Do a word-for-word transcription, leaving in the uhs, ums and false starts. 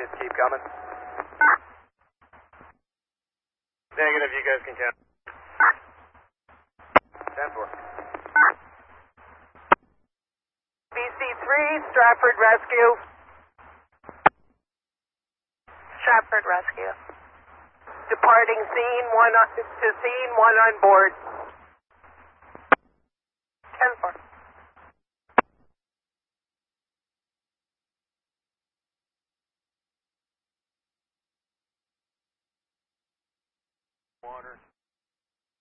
units keep coming. Negative, you guys can count. ten four. B C three, Stratford Rescue. Stratford Rescue. Departing scene, one on, to scene, one on board. ten four. Water.